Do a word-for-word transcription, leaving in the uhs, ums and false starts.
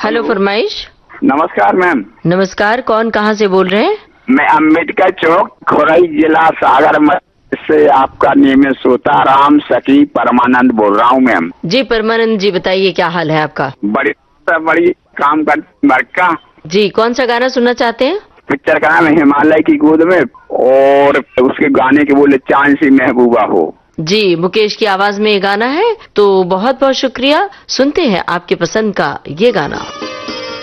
Hello फरमाइश। नमस्कार ma'am. नमस्कार, कौन कहाँ से बोल रहे हैं? मैं अम्बेडकर चौक, खोरई, जिला सागर से आपका नियमित श्रोता राम सखी परमानंद बोल रहा हूँ मैम। जी परमानंद जी, बताइए क्या हाल है आपका? बड़ी बड़ी काम कर का जी, कौन सा गाना सुनना चाहते हैं? पिक्चर का नाम है हिमालय की गोद में, और उसके गाने के बोले चांद सी महबूबा हो। जी, मुकेश की आवाज में ये गाना है, तो बहुत बहुत शुक्रिया। सुनते हैं आपके पसंद का ये गाना।